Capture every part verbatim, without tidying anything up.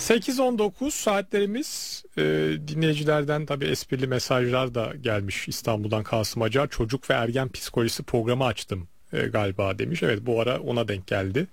sekiz on dokuz saatlerimiz. E, dinleyicilerden tabii esprili mesajlar da gelmiş. İstanbul'dan Kasım Acar, çocuk ve ergen psikolojisi programı açtım e, galiba demiş. Evet, bu ara ona denk geldi.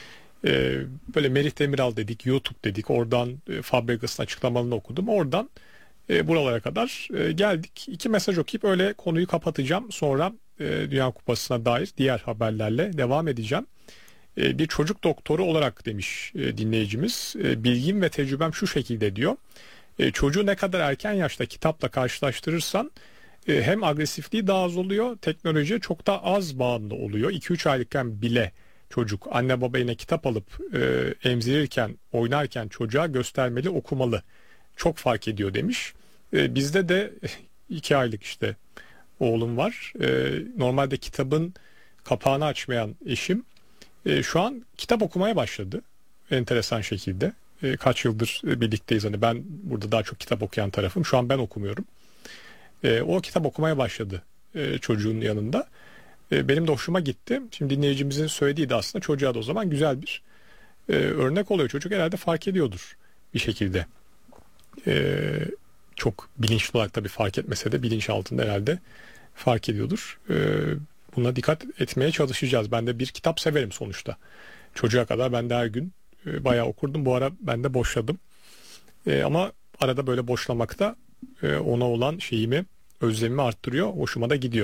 E, böyle Merih Demiral dedik, YouTube dedik, oradan e, Fabregas'ın açıklamalarını okudum, oradan e, buralara kadar e, geldik. İki mesaj okuyup öyle konuyu kapatacağım, sonra e, Dünya Kupası'na dair diğer haberlerle devam edeceğim. Bir çocuk doktoru olarak demiş dinleyicimiz, bilgim ve tecrübem şu şekilde diyor. Çocuğu ne kadar erken yaşta kitapla karşılaştırırsan hem agresifliği daha az oluyor, teknolojiye çok daha az bağımlı oluyor. iki üç aylıkken bile çocuk anne baba yine kitap alıp emzirirken, oynarken çocuğa göstermeli, okumalı. Çok fark ediyor demiş. Bizde de iki aylık işte oğlum var. Normalde kitabın kapağını açmayan eşim E, şu an kitap okumaya başladı. Enteresan şekilde. E, kaç yıldır birlikteyiz. Hani ben burada daha çok kitap okuyan tarafım. Şu an ben okumuyorum. E, o kitap okumaya başladı e, çocuğun yanında. E, benim de hoşuma gitti. Şimdi dinleyicimizin söylediği de aslında çocuğa da o zaman güzel bir e, örnek oluyor. Çocuk herhalde fark ediyordur bir şekilde. E, çok bilinçli olarak tabii fark etmese de bilinç altında herhalde fark ediyordur. E, Buna dikkat etmeye çalışacağız. Ben de bir kitap severim sonuçta. Çocuğa kadar ben de her gün e, bayağı okurdum. Bu ara ben de boşladım. E, ama arada böyle boşlamakta e, ona olan şeyimi, özlemimi arttırıyor. Hoşuma da gidiyor.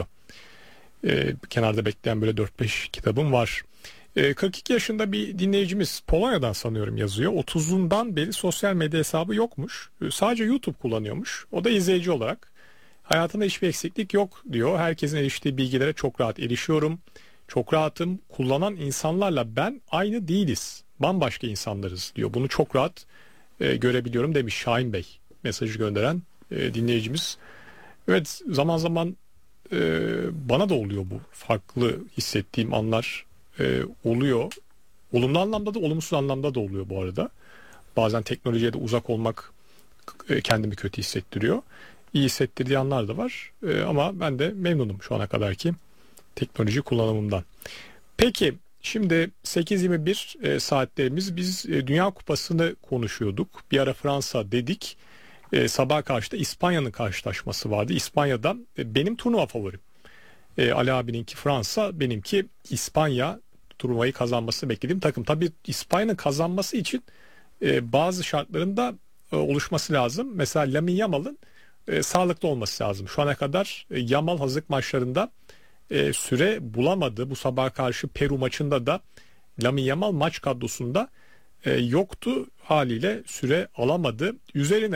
E, kenarda bekleyen böyle dört beş kitabım var. E, kırk iki yaşında bir dinleyicimiz, Polonya'dan sanıyorum, yazıyor. otuzundan beri sosyal medya hesabı yokmuş. E, sadece YouTube kullanıyormuş. O da izleyici olarak. Hayatımda hiçbir eksiklik yok diyor. Herkesin eriştiği bilgilere çok rahat erişiyorum. Çok rahatım. Kullanan insanlarla ben aynı değiliz. Bambaşka insanlarız diyor. Bunu çok rahat e, görebiliyorum demiş Şahin Bey. Mesajı gönderen e, dinleyicimiz. Evet, zaman zaman e, bana da oluyor bu. Farklı hissettiğim anlar e, oluyor. Olumlu anlamda da olumsuz anlamda da oluyor bu arada. Bazen teknolojiye de uzak olmak e, kendimi kötü hissettiriyor. İyi hissettirdiği anlar da var. Ee, ama ben de memnunum şu ana kadarki teknoloji kullanımımdan. Peki, şimdi sekiz yirmi bir e, saatlerimiz, biz e, Dünya Kupası'nı konuşuyorduk. Bir ara Fransa dedik. E, sabah karşıda İspanya'nın karşılaşması vardı. İspanya'da e, benim turnuva favorim. E, Ali abininki Fransa, benimki İspanya, turnuvayı kazanmasını beklediğim takım. Tabii İspanya'nın kazanması için e, bazı şartların da e, oluşması lazım. Mesela Lamine Yamal'ın E, sağlıklı olması lazım. Şu ana kadar e, Yamal hazırlık maçlarında e, süre bulamadı. Bu sabah karşı Peru maçında da Lamine Yamal maç kadrosunda e, yoktu, haliyle süre alamadı. Üzerine